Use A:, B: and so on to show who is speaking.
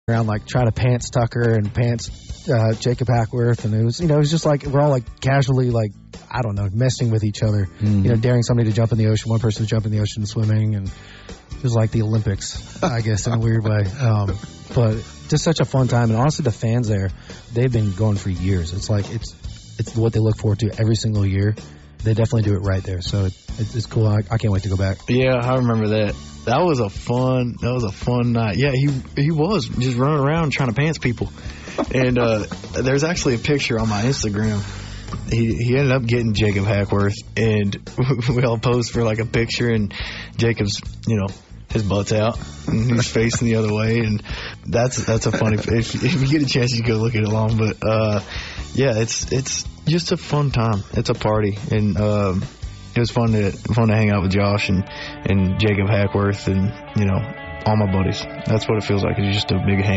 A: around like trying to pants Tucker and pants Jacob Hackworth, and it was just like we're all like casually like, I don't know, messing with each other, daring somebody to jump in the ocean, one person to jump in the ocean swimming, and it was like the Olympics, I guess, in a weird way. But just such a fun time, and honestly, the fans there, they've been going for years. It's like it's what they look forward to every single year. They definitely do it right there, so it's cool. I can't wait to go back.
B: Yeah, I remember that. That was a fun night. Yeah, he was just running around trying to pants people. And there's actually a picture on my Instagram. He ended up getting Jacob Hackworth, and we all posed for like a picture, and Jacob's, his butt's out and he's facing the other way, and that's a funny. If you get a chance, you go look at it long. But yeah, it's just a fun time. It's a party, and it was fun to hang out with Josh and Jacob Hackworth and all my buddies. That's what it feels like. It's just a big hang.